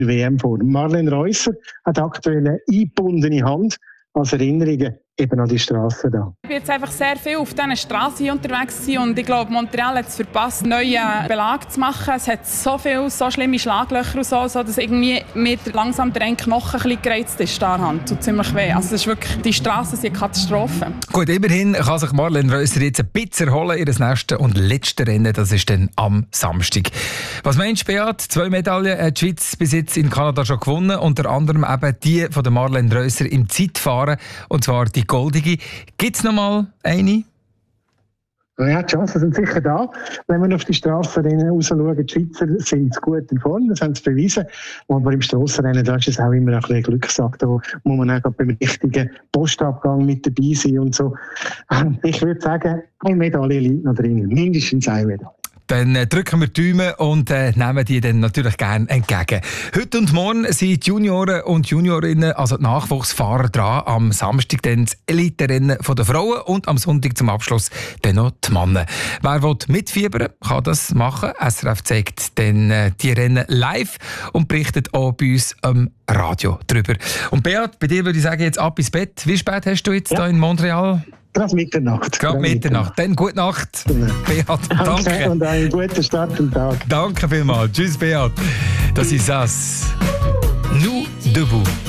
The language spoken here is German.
WM vor. Marlene Reusser hat aktuell eine eingebundene Hand als Erinnerungen eben an die Straße da. Ich bin jetzt einfach sehr viel auf diesen Straßen unterwegs und ich glaube, Montreal hat es verpasst, einen neuen Belag zu machen. Es hat so viele, so schlimme Schlaglöcher und so, dass irgendwie mit langsam der Knochen ein bisschen gereizt ist, da Hand. Tut ziemlich weh. Also es ist wirklich, die Straßen sind eine Katastrophe. Gut, immerhin kann sich Marlene Reusser jetzt ein bisschen erholen. Ihr nächstes und letztes Rennen, das ist dann am Samstag. Was meinst du, Beat? 2 Medaillen hat die Schweiz bis jetzt in Kanada schon gewonnen. Unter anderem eben die von der Marlene Reusser im Zeitfahren. Und zwar die goldige. Gibt es noch mal eine? Ja, die Chancen sind sicher da. Wenn wir auf die Strassenrennen raus schauen, die Schweizer sind gut in Form, das haben sie bewiesen. Aber im Strassenrennen, da ist es auch immer ein bisschen Glückssache. Da muss man auch beim richtigen Postabgang mit dabei sein und so. Ich würde sagen, eine Medaille liegt noch drin. Mindestens eine Medaille. Dann drücken wir die Daumen und nehmen die dann natürlich gerne entgegen. Heute und morgen sind die Junioren und Juniorinnen, also die Nachwuchsfahrer, dran. Am Samstag dann das Elite-Rennen der Frauen und am Sonntag zum Abschluss dann noch die Männer. Wer will mitfiebern, kann das machen. SRF zeigt dann die Rennen live und berichtet auch bei uns am Radio drüber. Und Beat, bei dir würde ich sagen, jetzt ab ins Bett. Wie spät hast du jetzt da in Montreal? Gerade Mitternacht. Gerade Mitternacht. Dann gute Nacht, Beat. Danke. Und einen guten Start am Tag. Danke vielmals. Tschüss, Beat. Das ist das. Nous debout.